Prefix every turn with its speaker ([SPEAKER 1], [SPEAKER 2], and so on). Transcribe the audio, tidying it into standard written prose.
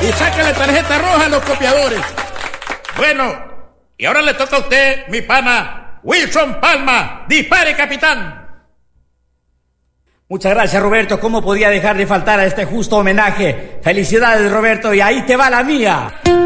[SPEAKER 1] Y sácale tarjeta roja a los copiadores. Bueno, y ahora le toca a usted, mi pana, Wilson Palma. Dispare, capitán.
[SPEAKER 2] Muchas gracias, Roberto. ¿Cómo podía dejar de faltar a este justo homenaje? Felicidades, Roberto, y ahí te va la mía.